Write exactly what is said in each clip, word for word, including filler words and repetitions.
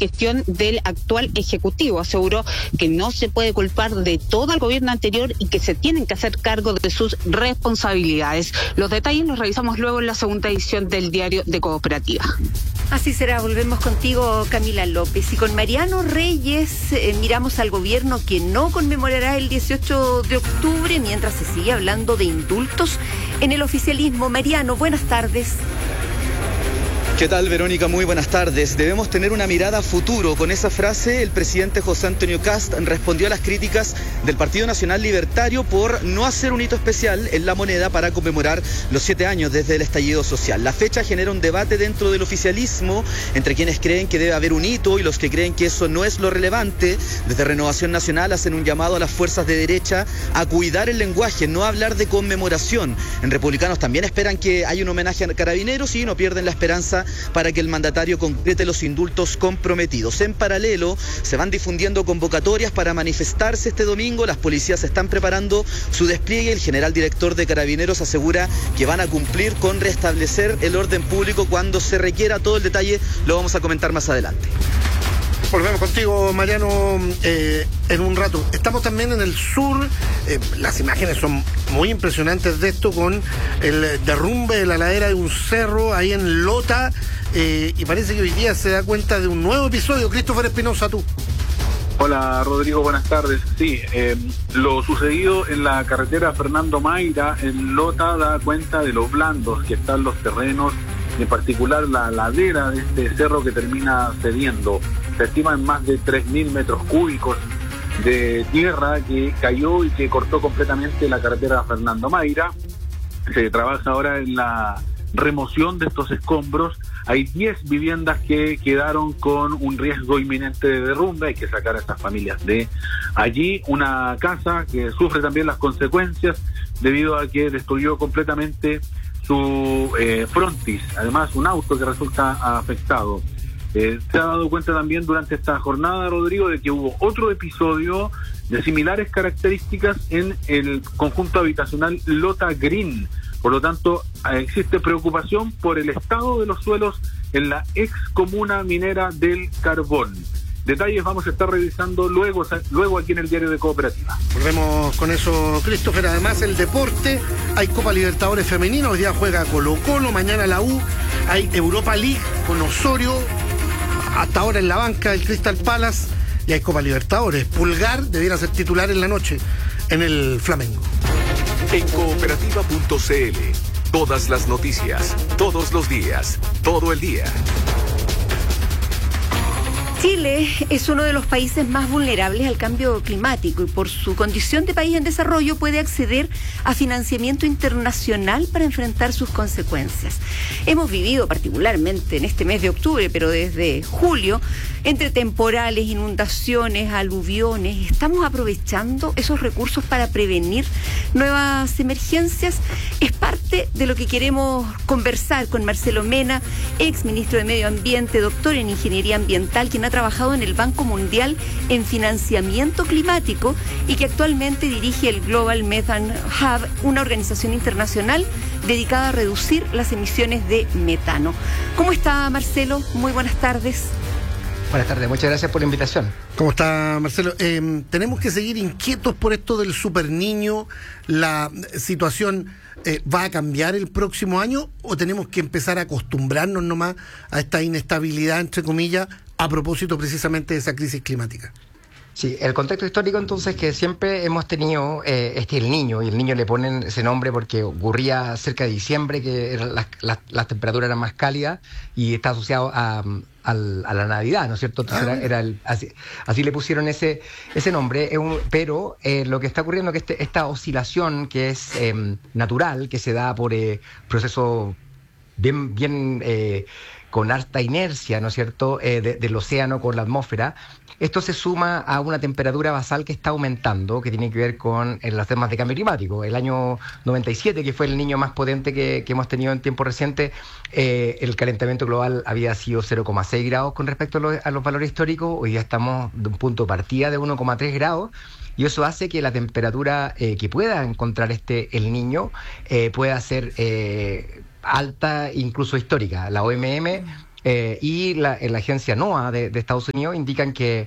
gestión del actual Ejecutivo. Aseguró que no se puede culpar de todo al gobierno anterior y que se tienen que hacer cargo de sus responsabilidades. Los detalles los revisamos luego en la segunda edición del Diario de Cooperativa. Así será, volvemos contigo, Camila López. Y con Mariano Reyes eh, miramos al gobierno que no conmemorará el dieciocho de octubre mientras se sigue hablando de indultos en el oficialismo. Mariano, buenas tardes. ¿Qué tal, Verónica? Muy buenas tardes. Debemos tener una mirada a futuro. Con esa frase, el presidente José Antonio Kast respondió a las críticas del Partido Nacional Libertario por no hacer un hito especial en La Moneda para conmemorar los siete años desde el estallido social. La fecha genera un debate dentro del oficialismo entre quienes creen que debe haber un hito y los que creen que eso no es lo relevante. Desde Renovación Nacional hacen un llamado a las fuerzas de derecha a cuidar el lenguaje, no hablar de conmemoración. En Republicanos también esperan que haya un homenaje a Carabineros y no pierden la esperanza para que el mandatario concrete los indultos comprometidos. En paralelo, se van difundiendo convocatorias para manifestarse este domingo. Las policías están preparando su despliegue. El general director de Carabineros asegura que van a cumplir con restablecer el orden público cuando se requiera. Todo el detalle lo vamos a comentar más adelante. Volvemos contigo, Mariano, eh, en un rato. Estamos también en el sur. Eh, las imágenes son muy impresionantes de esto, con el derrumbe de la ladera de un cerro ahí en Lota. Eh, y parece que hoy día se da cuenta de un nuevo episodio. Christopher Espinosa, tú. Hola, Rodrigo, buenas tardes. Sí, eh, lo sucedido en la carretera Fernando Mayra en Lota da cuenta de lo blandos que están los terrenos, en particular la ladera de este cerro que termina cediendo. Se estima en más de tres mil metros cúbicos de tierra que cayó y que cortó completamente la carretera Fernando Mayra. Se trabaja ahora en la remoción de estos escombros. Hay diez viviendas que quedaron con un riesgo inminente de derrumbe. Hay que sacar a estas familias de allí. Una casa que sufre también las consecuencias debido a que destruyó completamente su eh, frontis. Además, un auto que resulta afectado. Eh, se ha dado cuenta también durante esta jornada, Rodrigo, de que hubo otro episodio de similares características en el conjunto habitacional Lota Green. Por lo tanto, existe preocupación por el estado de los suelos en la ex comuna minera del Carbón. Detalles vamos a estar revisando luego, luego aquí en el Diario de Cooperativa. Volvemos con eso, Christopher. Además, el deporte, hay Copa Libertadores femenina, hoy día juega Colo Colo, mañana la U, hay Europa League con Osorio, hasta ahora en la banca el Crystal Palace, y hay Copa Libertadores. Pulgar debiera ser titular en la noche en el Flamengo. En cooperativa punto c l, todas las noticias, todos los días, todo el día. Chile es uno de los países más vulnerables al cambio climático y por su condición de país en desarrollo puede acceder a financiamiento internacional para enfrentar sus consecuencias. Hemos vivido particularmente en este mes de octubre, pero desde julio, entre temporales, inundaciones, aluviones. ¿Estamos aprovechando esos recursos para prevenir nuevas emergencias? Es parte de lo que queremos conversar con Marcelo Mena, ex ministro de Medio Ambiente, doctor en Ingeniería Ambiental, quien ha trabajado en el Banco Mundial en financiamiento climático y que actualmente dirige el Global Methane Hub, una organización internacional dedicada a reducir las emisiones de metano. ¿Cómo está, Marcelo? Muy buenas tardes. Buenas tardes, muchas gracias por la invitación. ¿Cómo está, Marcelo? Eh, tenemos que seguir inquietos por esto del Super Niño. ¿La situación eh, va a cambiar el próximo año o tenemos que empezar a acostumbrarnos nomás a esta inestabilidad, entre comillas, a propósito precisamente de esa crisis climática? Sí, el contexto histórico entonces que siempre hemos tenido eh, este el Niño, y el Niño le ponen ese nombre porque ocurría cerca de diciembre, que eran las, las, las temperaturas eran más cálidas y está asociado a, a, a la Navidad, ¿no es cierto? Entonces ah, era, era el, así, así le pusieron ese ese nombre, un, pero eh, lo que está ocurriendo es que este, esta oscilación que es eh, natural, que se da por eh, procesos bien, bien eh, con harta inercia, ¿no es cierto?, eh, de, del océano con la atmósfera. Esto se suma a una temperatura basal que está aumentando, que tiene que ver con eh, los temas de cambio climático. El año noventa y siete, que fue el Niño más potente que, que hemos tenido en tiempo reciente, eh, el calentamiento global había sido cero coma seis grados con respecto a, lo, a los valores históricos. Hoy ya estamos de un punto de partida de uno coma tres grados. Y eso hace que la temperatura eh, que pueda encontrar este el Niño eh, pueda ser eh, alta, incluso histórica. La O M M Eh, y la, la agencia NOAA de, de Estados Unidos indican que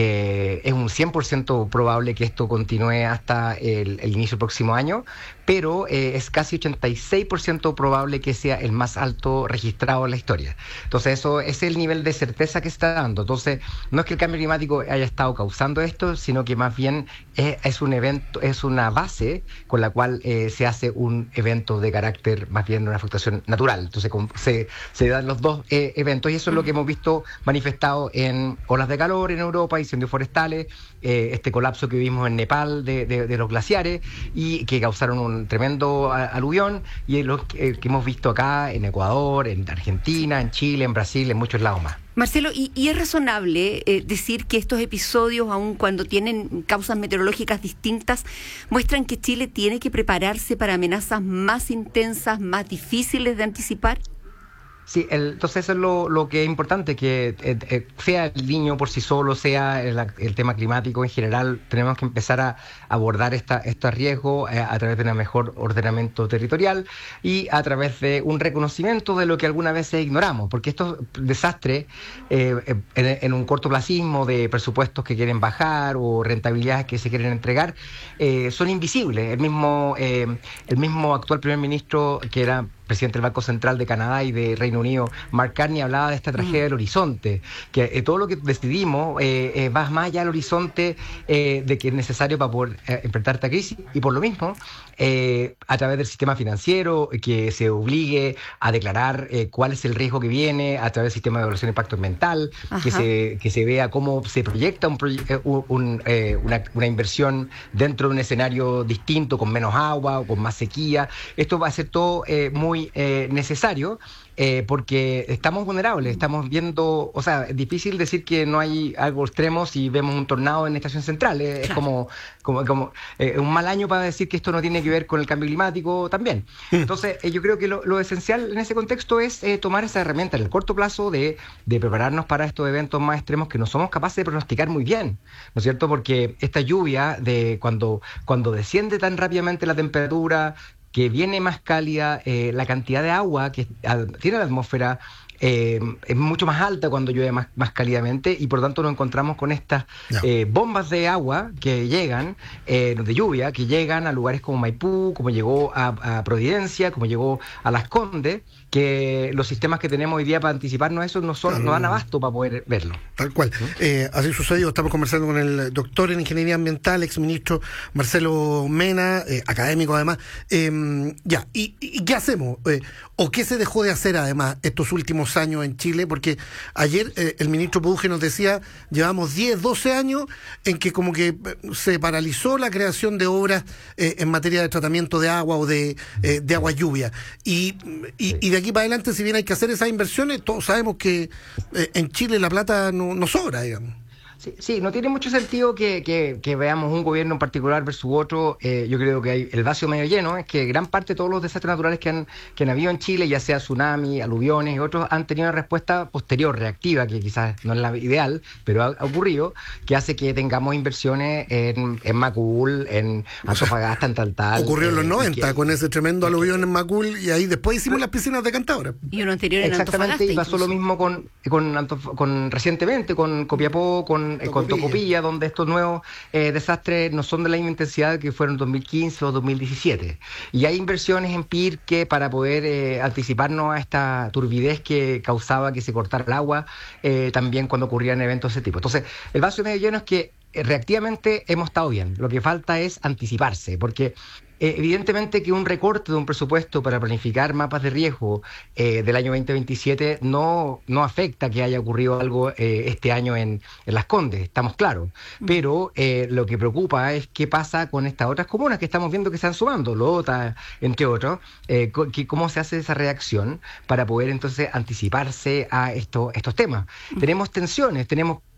que es un cien por ciento probable que esto continúe hasta el, el inicio del próximo año, pero eh, es casi ochenta y seis por ciento probable que sea el más alto registrado en la historia. Entonces, eso es el nivel de certeza que se está dando. Entonces, no es que el cambio climático haya estado causando esto, sino que más bien es, es un evento, es una base con la cual eh, se hace un evento de carácter, más bien una fluctuación natural. Entonces, con, se, se dan los dos eh, eventos, y eso es lo que hemos visto manifestado en olas de calor en Europa, incendios forestales, eh, este colapso que vimos en Nepal de, de, de los glaciares y que causaron un tremendo aluvión, y lo que, que hemos visto acá en Ecuador, en Argentina, en Chile, en Brasil, en muchos lados más. Marcelo, ¿y, y es razonable eh, decir que estos episodios, aun cuando tienen causas meteorológicas distintas, muestran que Chile tiene que prepararse para amenazas más intensas, más difíciles de anticipar? Sí, el, entonces eso es lo, lo que es importante, que eh, eh, sea el niño por sí solo, sea el, el tema climático en general, tenemos que empezar a abordar esta, estos riesgos eh, a través de un mejor ordenamiento territorial y a través de un reconocimiento de lo que algunas veces ignoramos, porque estos desastres eh, en, en un cortoplacismo de presupuestos que quieren bajar o rentabilidades que se quieren entregar eh, son invisibles. El mismo, eh, el mismo actual primer ministro, que era presidente del Banco Central de Canadá y de Reino Unido, Mark Carney, hablaba de esta tragedia del horizonte, que eh, todo lo que decidimos eh, eh, va más allá del horizonte eh, de que es necesario para poder eh, enfrentar esta crisis, y por lo mismo, eh, a través del sistema financiero, que se obligue a declarar eh, cuál es el riesgo que viene, a través del sistema de evaluación de impacto ambiental, que se, que se vea cómo se proyecta un, proye- un, un, eh, una, una inversión dentro de un escenario distinto, con menos agua o con más sequía. Esto va a ser todo eh, muy Eh, necesario, eh, porque estamos vulnerables, estamos viendo, o sea, es difícil decir que no hay algo extremo si vemos un tornado en la estación central, eh, claro. Es como, como, como eh, un mal año para decir que esto no tiene que ver con el cambio climático también. Entonces, eh, yo creo que lo, lo esencial en ese contexto es eh, tomar esa herramienta en el corto plazo de, de prepararnos para estos eventos más extremos que no somos capaces de pronosticar muy bien, ¿no es cierto? Porque esta lluvia, de cuando, cuando desciende tan rápidamente la temperatura, que viene más cálida, eh, la cantidad de agua que al, tiene la atmósfera eh, es mucho más alta cuando llueve más, más cálidamente, y por lo tanto nos encontramos con estas no. eh, bombas de agua que llegan, eh, de lluvia, que llegan a lugares como Maipú, como llegó a, a Providencia, como llegó a Las Condes, que los sistemas que tenemos hoy día para anticiparnos a eso no son, no dan abasto para poder verlo. Tal cual. ¿Mm? Eh, así sucedió. Estamos conversando con el doctor en Ingeniería Ambiental, exministro Marcelo Mena, eh, académico además. Eh, ya, ¿y, ¿y qué hacemos? Eh, ¿O qué se dejó de hacer además estos últimos años en Chile? Porque ayer eh, el ministro Puduje nos decía, llevamos diez, doce años en que como que se paralizó la creación de obras eh, en materia de tratamiento de agua o de, eh, de agua lluvia. Y, y, y de aquí para adelante, si bien hay que hacer esas inversiones, todos sabemos que eh, en Chile la plata no, no sobra, digamos. Sí, sí, no tiene mucho sentido que, que, que veamos un gobierno en particular versus otro. Eh, yo creo que hay el vaso medio lleno, es que gran parte de todos los desastres naturales que han, que han habido en Chile, ya sea tsunami, aluviones y otros, han tenido una respuesta posterior, reactiva, que quizás no es la ideal, pero ha, ha ocurrido, que hace que tengamos inversiones en, en Macul, en Antofagasta, en Taltal. Ocurrió en los eh, noventa, que, con ese tremendo aluvión en Macul, y ahí después hicimos las piscinas de Cantabria. Y uno anterior en Exactamente, Antofagasta. Y pasó incluso. lo mismo con, con, Antof- con recientemente, con Copiapó, con Tocopilla. con Tocopilla, donde estos nuevos eh, desastres no son de la misma intensidad que fueron en dos mil quince o dos mil diecisiete. Y hay inversiones en Pirque para poder eh, anticiparnos a esta turbidez que causaba que se cortara el agua, eh, también cuando ocurrían eventos de ese tipo. Entonces, el vaso medio lleno es que eh, reactivamente hemos estado bien. Lo que falta es anticiparse, porque Eh, evidentemente que un recorte de un presupuesto para planificar mapas de riesgo eh, del año veinte veintisiete no, no afecta que haya ocurrido algo eh, este año en, en Las Condes, estamos claros. Pero eh, lo que preocupa es qué pasa con estas otras comunas que estamos viendo que están sumando, Lota, entre otros, eh, co- que cómo se hace esa reacción para poder entonces anticiparse a esto, estos temas. Tenemos tensiones, tenemos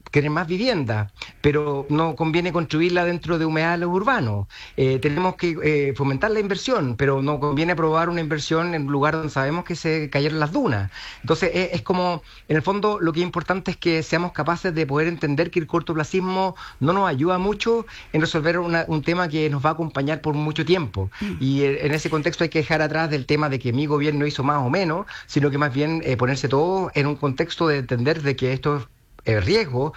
querer más vivienda, pero no conviene construirla dentro de humedales urbanos. Eh, tenemos que eh, fomentar la inversión, pero no conviene aprobar una inversión en un lugar donde sabemos que se cayeron las dunas. Entonces es, es como, en el fondo, lo que es importante es que seamos capaces de poder entender que el cortoplacismo no nos ayuda mucho en resolver una, un tema que nos va a acompañar por mucho tiempo. Mm. Y eh, en ese contexto hay que dejar atrás del tema de que mi gobierno hizo más o menos, sino que más bien eh, ponerse todo en un contexto de entender de que esto es riesgo